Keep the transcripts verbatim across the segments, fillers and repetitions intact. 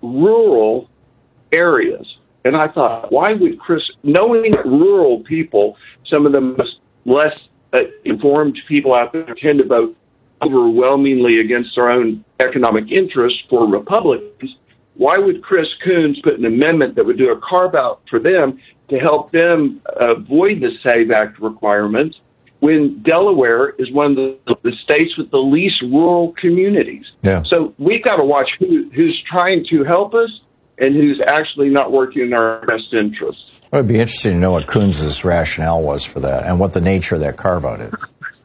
rural areas. And I thought, why would Chris, knowing that rural people, some of the most less uh, informed people out there, tend to vote overwhelmingly against their own economic interests for Republicans, why would Chris Coons put an amendment that would do a carve-out for them to help them avoid the SAVE Act requirements when Delaware is one of the, the states with the least rural communities? Yeah. So we've got to watch who, who's trying to help us and who's actually not working in our best interests. It would be interesting to know what Coons' rationale was for that and what the nature of that carve-out is.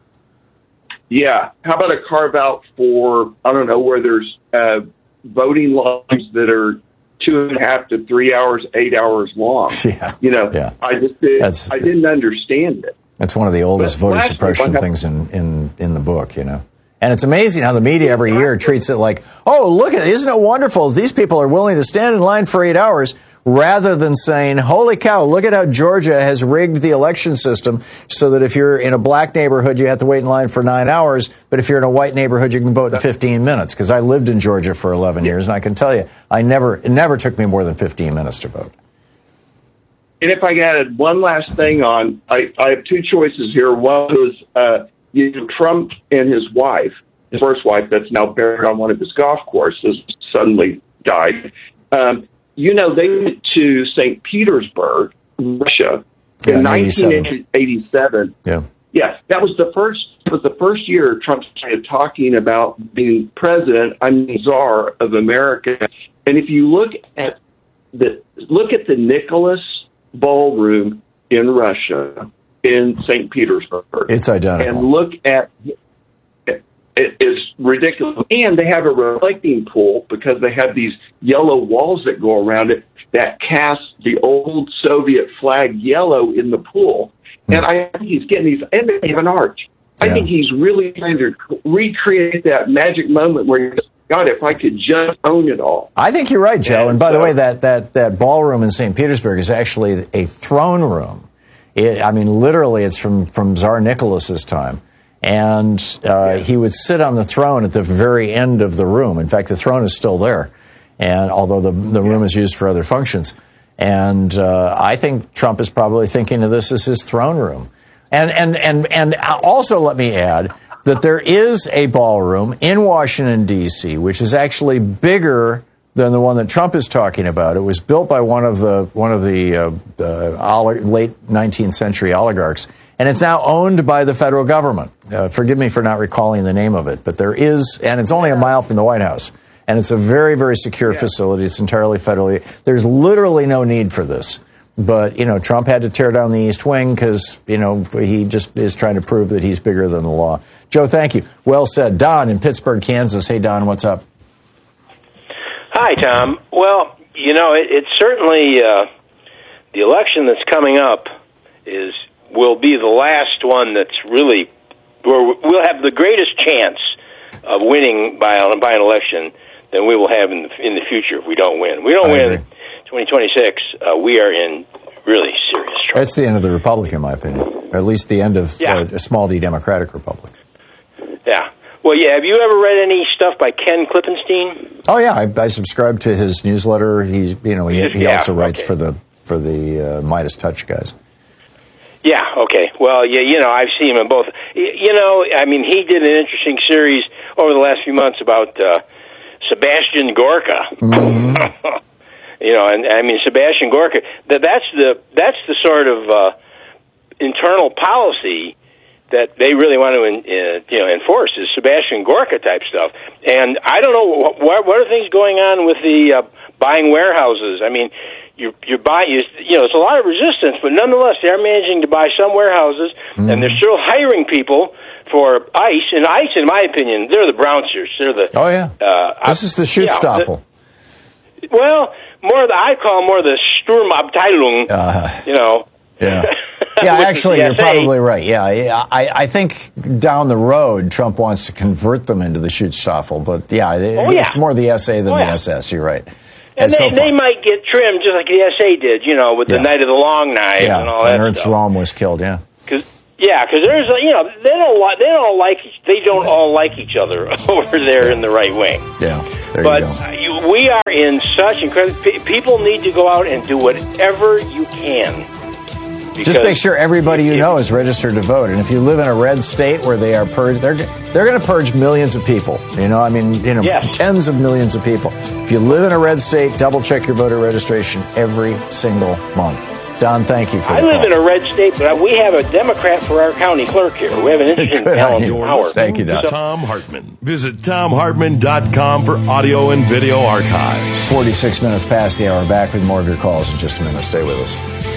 Yeah. How about a carve-out for, I don't know, where there's uh, voting lines that are two and a half to three hours, eight hours long? Yeah. You know, yeah. I just did, That's, I didn't understand it. That's one of the oldest But voter lastly, suppression have, things in, in, in the book, you know. And it's amazing how the media every year treats it like, oh, look at it, isn't it wonderful? These people are willing to stand in line for eight hours, rather than saying, holy cow, look at how Georgia has rigged the election system so that if you're in a black neighborhood, you have to wait in line for nine hours. But if you're in a white neighborhood, you can vote in fifteen minutes. Because I lived in Georgia for eleven years, and I can tell you, I never, it never took me more than fifteen minutes to vote. And if I added one last thing on, I, I have two choices here. One is uh, you know, Trump and his wife, his first wife that's now buried on one of his golf courses, suddenly died. Um, you know, they went to Saint Petersburg, Russia, yeah, in nineteen eighty-seven. Yeah. Yes, that was the first. It was the first year Trump started talking about being president. I'm the czar of America. And if you look at the look at the Nicholas Ballroom in Russia, in Saint Petersburg, it's identical. And look at it, it's ridiculous. And they have a reflecting pool because they have these yellow walls that go around it that cast the old Soviet flag yellow in the pool. Mm. And I think he's getting these, and they have an arch. I yeah. think he's really trying to recreate that magic moment where he goes, God, if I could just own it all. I think you're right, Joe. And, and by so, the way, that, that, that ballroom in Saint Petersburg is actually a throne room. It, I mean, literally, it's from, from Tsar Nicholas's time. And uh, yeah. he would sit on the throne at the very end of the room. In fact, the throne is still there, and although the, the room is used for other functions. And uh, I think Trump is probably thinking of this as his throne room. And, and, and, and also let me add that there is a ballroom in Washington, D C, which is actually bigger than the one that Trump is talking about. It was built by one of the one of the uh, uh, late nineteenth century oligarchs, and it's now owned by the federal government. Uh, forgive me for not recalling the name of it, but there is, and it's only a mile from the White House, and it's a very, very secure yeah. facility. It's entirely federally. There's literally no need for this. But, you know, Trump had to tear down the East Wing because, you know, he just is trying to prove that he's bigger than the law. Joe, thank you. Well said. Don in Pittsburgh, Kansas. Hey, Don, what's up? Hi, Tom. Well, you know, it, it's certainly uh, the election that's coming up is will be the last one that's really where we'll have the greatest chance of winning by by an election than we will have in the, in the future if we don't win. We don't I win. agree. twenty twenty-six, uh, we are in really serious trouble. That's the end of the Republic, in my opinion. Or at least the end of yeah. uh, a small d Democratic Republic. Yeah. Well, yeah. Have you ever read any stuff by Ken Klippenstein? Oh yeah, I, I subscribe to his newsletter. He, you know, he, he yeah, also writes okay. for the for the uh, Midas Touch guys. Yeah. Okay. Well, yeah. You know, I've seen him in both. You know, I mean, he did an interesting series over the last few months about uh, Sebastian Gorka. Mm-hmm. You know, and I mean Sebastian Gorka. That that's the that's the sort of uh, internal policy that they really want to uh, you know enforce is Sebastian Gorka type stuff. And I don't know what what are things going on with the uh, buying warehouses. I mean, you you buy you you know it's a lot of resistance, but nonetheless they are managing to buy some warehouses, mm. and they're still hiring people for ICE. And ICE, in my opinion, they're the bouncers. They're the oh yeah. Uh, this is the Schutzstaffel. You know, the, well. More the I call more the Sturmabteilung, uh, you know. Yeah, yeah. Actually, you're probably right. Yeah, I, I think down the road, Trump wants to convert them into the Schutzstaffel, but yeah, it, oh, yeah. it's more the S A than oh, yeah. the S S. You're right. And, and they, so they might get trimmed just like the S A did, you know, with yeah. the Night of the Long Knife yeah. and all that and Ernst stuff. Röhm was killed. Yeah. Cause, yeah, because there's a, you know they don't like they don't like they don't all like each other over there in the right wing. Yeah, there but you go. You, we are in in such incredible... People need to go out and do whatever you can. Just make sure everybody you know is registered to vote. And if you live in a red state where they are purged, they're they're going to purge millions of people. You know, I mean, you know, yes. tens of millions of people. If you live in a red state, double check your voter registration every single month. Don, thank you for I the live call. in a red state, but we have a Democrat for our county clerk here. We have an interesting balance of power. Thank you, Don. Tom Hartman. Visit tom hartman dot com for audio and video archives. forty-six minutes past the hour. Back with more of your calls in just a minute. Stay with us.